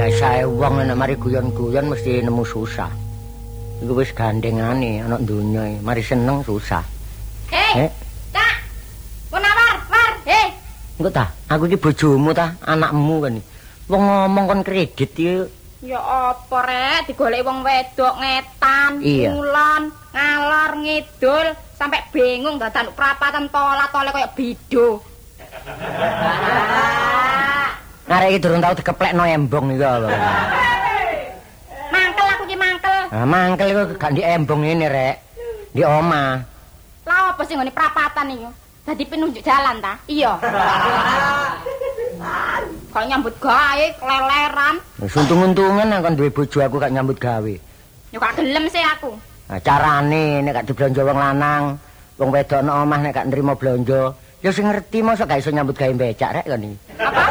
Biasae wong nek mari guyon-guyon mesti nemu susah. Iku wis gandengane ana donya iki. Mari seneng susah. Kak. Punawar, war. Engko ta, aku iki bojomu ta, anakmu kan. Wong ngomong kon kredit iki. Ya apa rek digoleki wong wedok ngetan, ngulon, ngalor ngidul sampai bingung dadan prapatan tola-tole kaya bido. Arek iki durung tau dikeplekno embong iki lho. Mangkel aku ki mangkel. Ah mangkel iku gak ndek embong ngene rek. Di omah. Lah apa sing ngene prapatan iki? Dadi penunjuk jalan ta? Iya. Kok nyambut gawe keleleran. Untung-untungan kon duwe bojo aku gak nyambut gawe. Ya gak gelem sih aku. Nah, carane nek gak diblonjo wong lanang, wong wedok nang omah nek gak nrimo blonjo, ya sing ngerti mosok gak iso nyambut gawe becak rek kon iki. Apa?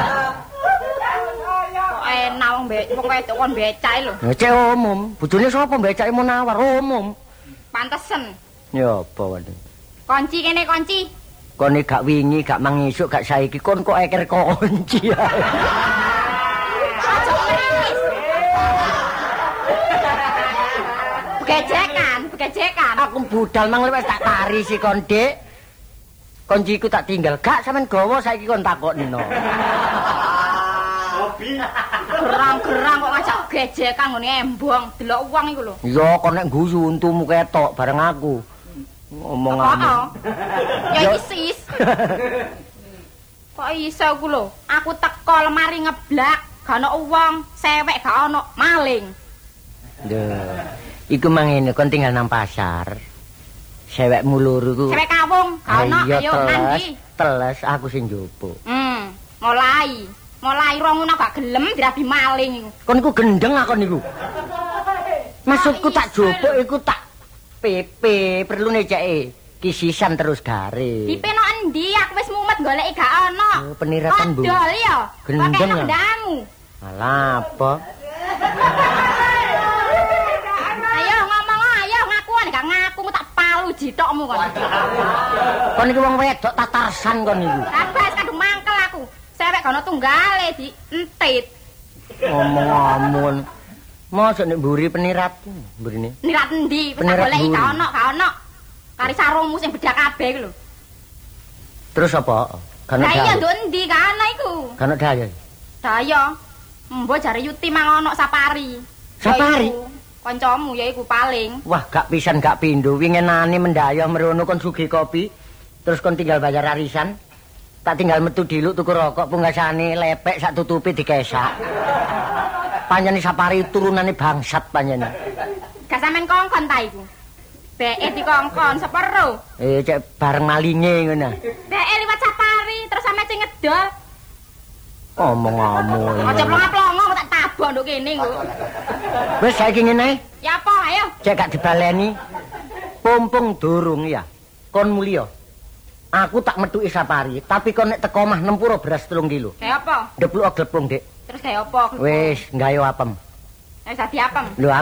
Kok enak wong wedok kon becak lho. Ya cek umum, bojone sapa becake Munawar umum. Pantesen. Ya apa wae. Kunci kene kunci. Kon gak wingi, gak mangisuk, gak saiki kon kok eker kunci ae. Begejekan. Aku budal mang wis tak tari si kon, Dik. Kunciku tak tinggal. Gak sampean gawa saiki kon takokno. Hobi. Gerang-gerang kok ngajak gejekan ngene embong, delok wong iku lho. Iya, kon nek guyu untumu ketok bareng aku. Ngomong apa? Ya isis. Kok iso ku lho? Aku teko lemari ngeblak, gak ono wong, sewek gak ono, maling. Iku mang ngene kon tinggal nang pasar. Sewekmu loro iku. Sewek kawung, gak ono, ayo mandi. Teles aku sing njupuk. Mulai rong ngono gak gelem dirabi maling iku. Kon iku gendeng akon niku. Maksudku tak jupuk iku tak PP perlu neceke kisisan terus garing. Dipeno endi aku wis mumet goleki gak ono. Oh, peniratan Bu. Odol ya. Gendeng ya. Ndamu. Alah apa? Ayo ngomong ayo ngakuan gak ngaku tak palu jitokmu kon. Kon iki wong wedok tatarsan kon niku. Kabeh kadung mangkel aku. Sewek gak ono tunggale di entit. Ngomong-ngomong. Mosok nek mburi penirat, mburine. Nirat endi? Wis goleki gak ono. Kari sarungmu sing bedak kabeh lho. Terus apa? Kan Lah iya nduk endi gak ono iku. Kan daya. Daya. Mbok jare Yuti mang ono sapari. Sapari? Kancamu yaiku paling. Wah, gak pisan gak pindho. Wingenane mendayoh merono kon sugih kopi. Terus kon tinggal bayar arisan. Tak tinggal metu diluk tuku rokok punggasane lepek sak tutupi dikesak. Panjene sapari turunane bangsat panjene. Gak sampean kongkon ta iku. Beke dikongkon sepero. Cek bareng malinge ngono. Beke liwat sapari terus sampe sing ngedol. Omong-omong. Aja plongo-plongo tak tabok nduk kene kok. Wis saiki ngene. Ya apa ayo. Cek gak dibaleni. Pompong durung ya. Kon mulya. Aku tak metuki sapari, tapi kon nek teko omah nempuro beras 3 kilo. Kayak apa? Ndepluk glepung, Dik. Terus kayak apa? Wis, nggayo apem. Wis dadi apem. Lho